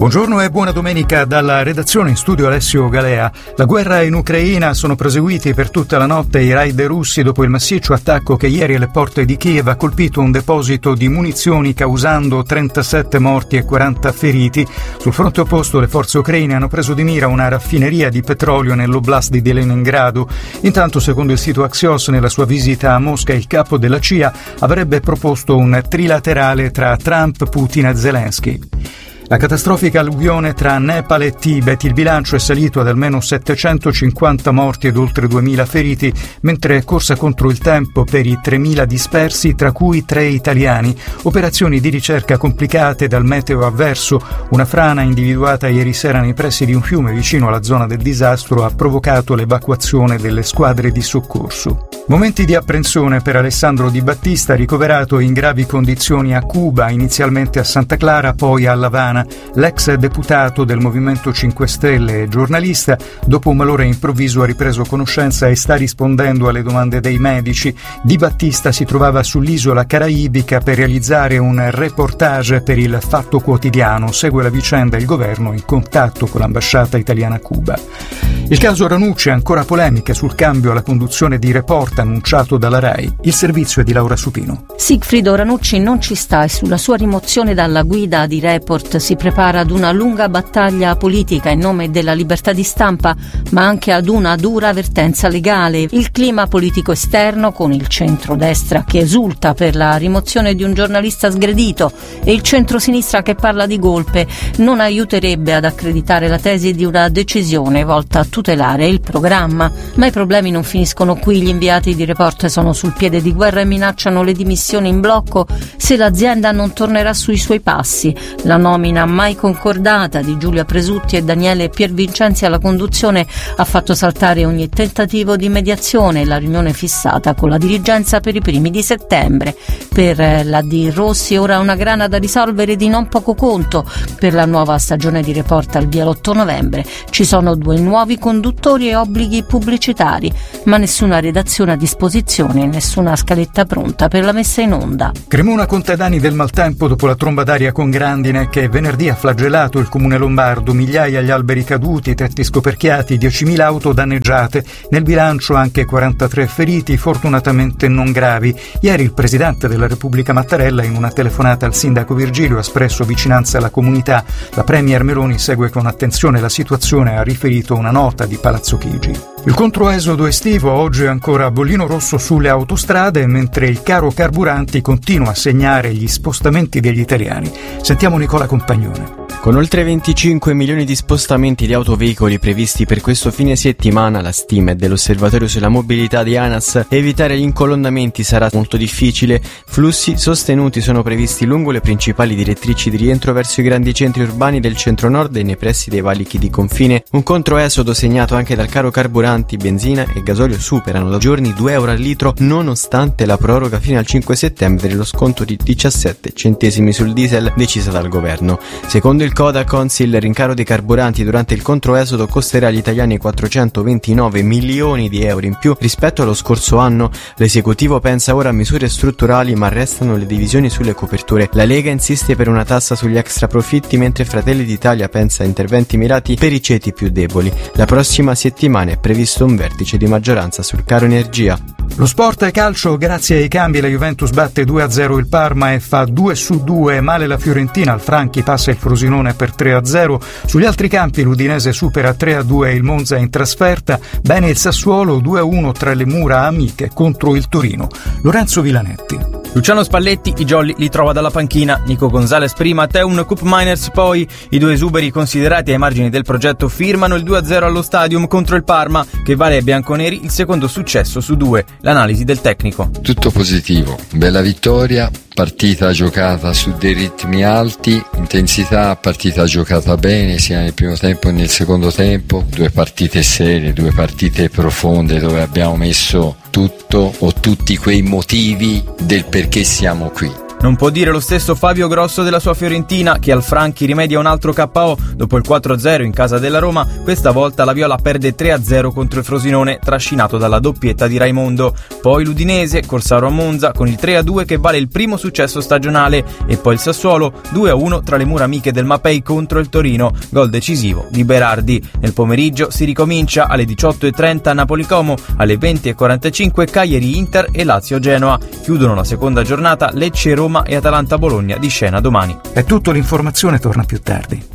Buongiorno e buona domenica dalla redazione, in studio Alessio Galea. La guerra in Ucraina, sono proseguiti per tutta la notte i raid russi dopo il massiccio attacco che ieri alle porte di Kiev ha colpito un deposito di munizioni causando 37 morti e 40 feriti. Sul fronte opposto le forze ucraine hanno preso di mira una raffineria di petrolio nell'oblast di Leningrado. Intanto, secondo il sito Axios, nella sua visita a Mosca il capo della CIA avrebbe proposto un trilaterale tra Trump, Putin e Zelensky. La catastrofica alluvione tra Nepal e Tibet, il bilancio è salito ad almeno 750 morti ed oltre 2000 feriti, mentre è corsa contro il tempo per i 3000 dispersi, tra cui 3 italiani. Operazioni di ricerca complicate dal meteo avverso. Una frana individuata ieri sera nei pressi di un fiume vicino alla zona del disastro ha provocato l'evacuazione delle squadre di soccorso. Momenti di apprensione per Alessandro Di Battista, ricoverato in gravi condizioni a Cuba, inizialmente a Santa Clara, poi a L'Avana. L'ex deputato del Movimento 5 Stelle e giornalista, dopo un malore improvviso, ha ripreso conoscenza e sta rispondendo alle domande dei medici. Di Battista si trovava sull'isola caraibica per realizzare un reportage per il Fatto Quotidiano. Segue la vicenda il governo in contatto con l'ambasciata italiana a Cuba. Il caso Ranucci, ancora polemiche sul cambio alla conduzione di Report annunciato dalla RAI. Il servizio è di Laura Supino. Sigfrido Ranucci non ci sta e sulla sua rimozione dalla guida di Report si prepara ad una lunga battaglia politica in nome della libertà di stampa, ma anche ad una dura avvertenza legale. Il clima politico esterno, con il centrodestra che esulta per la rimozione di un giornalista sgredito e il centrosinistra che parla di golpe, non aiuterebbe ad accreditare la tesi di una decisione volta a tutelare il programma. Ma i problemi non finiscono qui. Gli inviati di Report sono sul piede di guerra e minacciano le dimissioni in blocco se l'azienda non tornerà sui suoi passi. La nomina mai concordata di Giulia Presutti e Daniele Piervincenzi alla conduzione ha fatto saltare ogni tentativo di mediazione. La riunione fissata con la dirigenza per i primi di settembre. Per la D. Rossi ora una grana da risolvere di non poco conto. Per la nuova stagione di Report al via l'8 novembre ci sono 2 nuovi conduttori e obblighi pubblicitari, ma nessuna redazione a disposizione e nessuna scaletta pronta per la messa in onda. Cremona conta danni del maltempo dopo la tromba d'aria con grandine che venerdì ha flagellato il comune lombardo. Migliaia gli alberi caduti, tetti scoperchiati, 10.000 auto danneggiate. Nel bilancio anche 43 feriti, fortunatamente non gravi. Ieri il presidente della Repubblica Mattarella, in una telefonata al sindaco Virgilio, ha espresso vicinanza alla comunità. La premier Meloni segue con attenzione la situazione e ha riferito una nota di Palazzo Chigi. Il controesodo estivo oggi è ancora a bollino rosso sulle autostrade, mentre il caro carburanti continua a segnare gli spostamenti degli italiani. Sentiamo Nicola Compagnone. Con oltre 25 milioni di spostamenti di autoveicoli previsti per questo fine settimana, la stima è dell'Osservatorio sulla mobilità di ANAS, evitare gli incolonnamenti sarà molto difficile. Flussi sostenuti sono previsti lungo le principali direttrici di rientro verso i grandi centri urbani del centro-nord e nei pressi dei valichi di confine. Un controesodo segnato anche dal caro carburanti. Benzina e gasolio superano da giorni 2 euro al litro, nonostante la proroga fino al 5 settembre dello sconto di 17 centesimi sul diesel decisa dal governo. Secondo il Codacons, il rincaro dei carburanti durante il controesodo costerà agli italiani 429 milioni di euro in più rispetto allo scorso anno. L'esecutivo pensa ora a misure strutturali, ma restano le divisioni sulle coperture. La Lega insiste per una tassa sugli extraprofitti, mentre Fratelli d'Italia pensa a interventi mirati per i ceti più deboli. La prossima settimana è previsto un vertice di maggioranza sul caro energia. Lo sport e calcio, grazie ai cambi la Juventus batte 2-0 il Parma e fa 2-2, male la Fiorentina, al Franchi passa il Frosinone per 3-0, sugli altri campi l'Udinese supera 3-2 il Monza in trasferta, bene il Sassuolo 2-1 tra le mura amiche contro il Torino. Lorenzo Villanetti. Luciano Spalletti i jolly li trova dalla panchina, Nico Gonzalez prima, Teun Koopmeiners poi. I 2 esuberi considerati ai margini del progetto firmano il 2-0 allo Stadium contro il Parma, che vale ai bianconeri il secondo successo su 2. L'analisi del tecnico. Tutto positivo, bella vittoria, partita giocata su dei ritmi alti, intensità, partita giocata bene sia nel primo tempo che nel secondo tempo, 2 partite serie, 2 partite profonde dove abbiamo messo tutto o tutti quei motivi del perché siamo qui. Non può dire lo stesso Fabio Grosso della sua Fiorentina, che al Franchi rimedia un altro KO. Dopo il 4-0 in casa della Roma, questa volta la Viola perde 3-0 contro il Frosinone, trascinato dalla doppietta di Raimondo. Poi l'Udinese, Corsaro a Monza, con il 3-2 che vale il primo successo stagionale, e poi il Sassuolo 2-1 tra le mura amiche del Mapei contro il Torino, gol decisivo di Berardi. Nel pomeriggio si ricomincia alle 18:30 Napoli-Como, alle 20:45 Cagliari-Inter e Lazio-Genoa. Chiudono la seconda giornata Lecce-Roma e Atalanta-Bologna, di scena domani. È tutto, l'informazione torna più tardi.